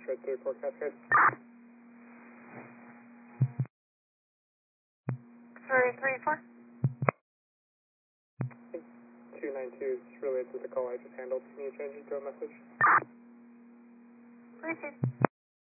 straight through Fort Cascade. Sorry, 3-4? 292 is related to the call I just handled. Can you change it to a message? Please do.